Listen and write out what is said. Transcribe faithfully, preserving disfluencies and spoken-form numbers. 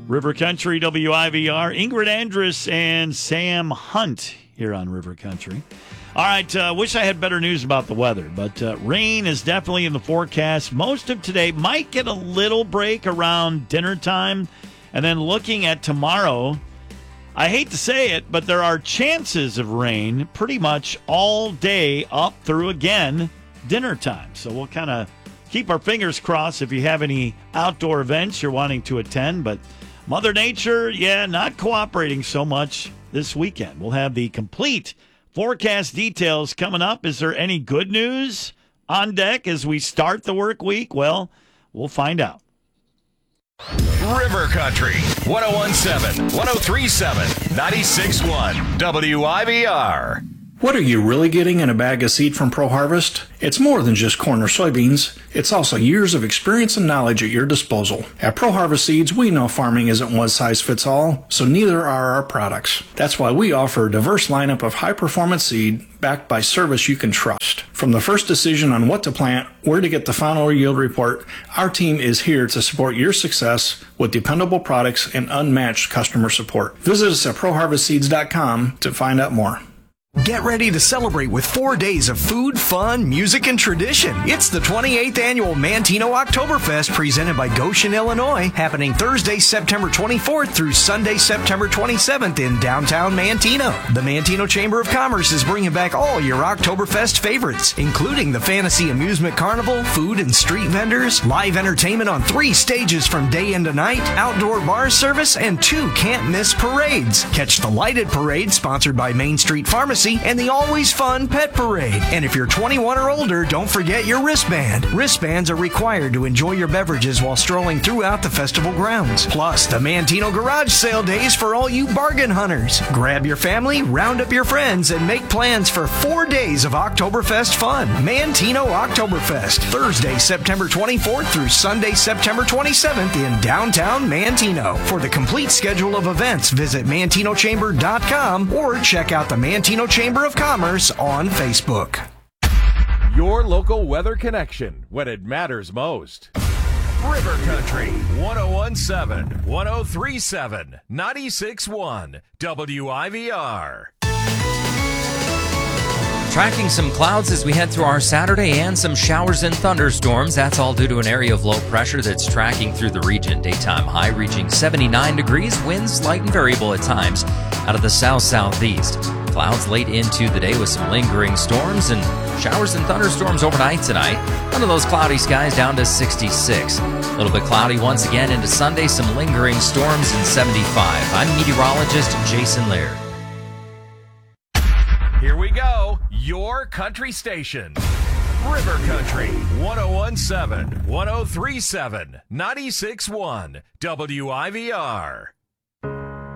River Country, W I V R. Ingrid Andress and Sam Hunt here on River Country. All right, uh, wish I had better news about the weather, but uh, rain is definitely in the forecast. Most of today might get a little break around dinner time. And then looking at tomorrow, I hate to say it, but there are chances of rain pretty much all day up through, again, dinner time. So we'll kind of keep our fingers crossed if you have any outdoor events you're wanting to attend. But Mother Nature, yeah, not cooperating so much this weekend. We'll have the complete forecast details coming up. Is there any good news on deck as we start the work week? Well, we'll find out. River Country, one oh one point seven, one oh three point seven, ninety-six point one, W I V R. What are you really getting in a bag of seed from ProHarvest? It's more than just corn or soybeans. It's also years of experience and knowledge at your disposal. At ProHarvest Seeds, we know farming isn't one size fits all, so neither are our products. That's why we offer a diverse lineup of high-performance seed backed by service you can trust. From the first decision on what to plant, where to get the final yield report, our team is here to support your success with dependable products and unmatched customer support. Visit us at pro harvest seeds dot com to find out more. Get ready to celebrate with four days of food, fun, music, and tradition. It's the twenty-eighth Annual Mantino Oktoberfest presented by Goshen, Illinois, happening Thursday, September twenty-fourth through Sunday, September twenty-seventh in downtown Mantino. The Mantino Chamber of Commerce is bringing back all your Oktoberfest favorites, including the Fantasy Amusement Carnival, food and street vendors, live entertainment on three stages from day into night, outdoor bar service, and two can't-miss parades. Catch the Lighted Parade, sponsored by Main Street Pharmacy, and the always fun Pet Parade. And if you're twenty-one or older, don't forget your wristband. Wristbands are required to enjoy your beverages while strolling throughout the festival grounds. Plus, the Mantino Garage Sale Days for all you bargain hunters. Grab your family, round up your friends, and make plans for four days of Oktoberfest fun. Mantino Oktoberfest, Thursday, September twenty-fourth through Sunday, September twenty-seventh in downtown Mantino. For the complete schedule of events, visit mantino chamber dot com or check out the Mantino Chamber of Commerce on Facebook. Your local weather connection when it matters most. River Country, one oh one point seven, one oh three point seven, ninety-six point one, W I V R. Tracking some clouds as we head through our Saturday and some showers and thunderstorms. That's all due to an area of low pressure that's tracking through the region. Daytime high reaching seventy-nine degrees, winds light and variable at times out of the south-southeast. Clouds late into the day with some lingering storms and showers and thunderstorms overnight tonight. Under those cloudy skies down to sixty-six. A little bit cloudy once again into Sunday, some lingering storms in seventy-five. I'm meteorologist Jason Laird. Here we go, your country station. River Country, one oh one point seven, one oh three point seven, ninety-six point one, W I V R.